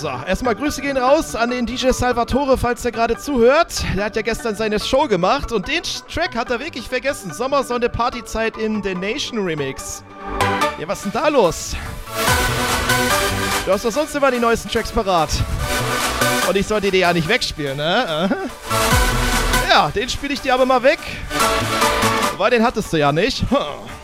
So, erstmal Grüße gehen raus an den DJ Salvatore, falls der gerade zuhört. Der hat ja gestern seine Show gemacht und den Track hat er wirklich vergessen. Sommersonne Partyzeit in The Nation Remix. Ja, was ist denn da los? Du hast doch sonst immer die neuesten Tracks parat. Und ich sollte die ja nicht wegspielen, ne? Ja, den spiele ich dir aber mal weg. Weil den hattest du ja nicht.